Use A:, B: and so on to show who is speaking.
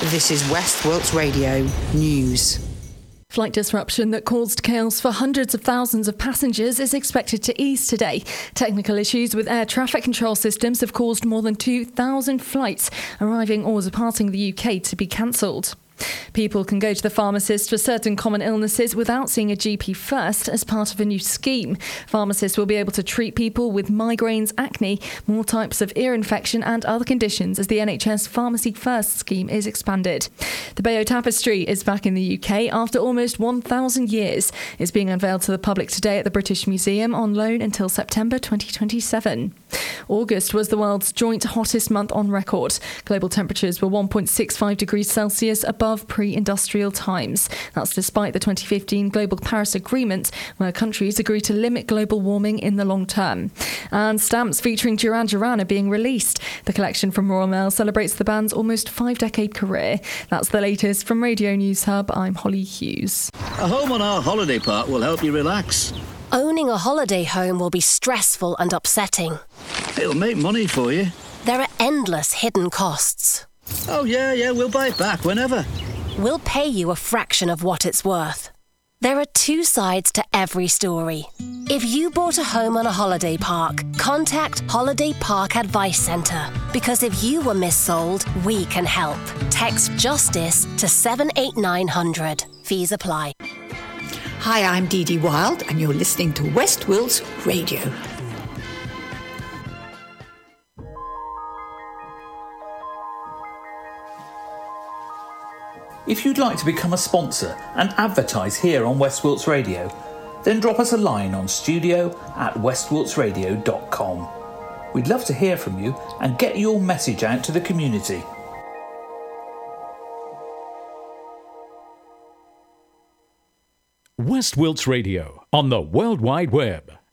A: This is West Wilts Radio News.
B: Flight disruption that caused chaos for hundreds of thousands of passengers is expected to ease today. Technical issues with air traffic control systems have caused more than 2,000 flights arriving or departing the UK to be cancelled. People can go to the pharmacist for certain common illnesses without seeing a GP first as part of a new scheme. Pharmacists will be able to treat people with migraines, acne, more types of ear infection and other conditions as the NHS Pharmacy First scheme is expanded. The Bayeux Tapestry is back in the UK after almost 1,000 years. It's being unveiled to the public today at the British Museum on loan until September 2027. August was the world's joint hottest month on record. Global temperatures were 1.65 degrees Celsius above pre-industrial times. That's despite the 2015 Global Paris Agreement, where countries agreed to limit global warming in the long term. And stamps featuring Duran Duran are being released. The collection from Royal Mail celebrates the band's almost 5-decade career. That's the latest from Radio News Hub. I'm Holly Hughes.
C: A home on our holiday park will help you relax.
D: Owning a holiday home will be stressful and upsetting.
C: It'll make money for you.
D: There are endless hidden costs.
C: Oh, yeah, we'll buy it back whenever.
D: We'll pay you a fraction of what it's worth. There are two sides to every story. If you bought a home on a holiday park, contact Holiday Park Advice Centre. Because if you were missold, we can help. Text JUSTICE to 78900. Fees apply.
E: Hi, I'm Dee Dee Wild, and you're listening to West Wilts Radio.
F: If you'd like to become a sponsor and advertise here on West Wilts Radio, then drop us a line on studio@westwiltsradio.com. We'd love to hear from you and get your message out to the community.
G: West Wilts Radio on the World Wide Web.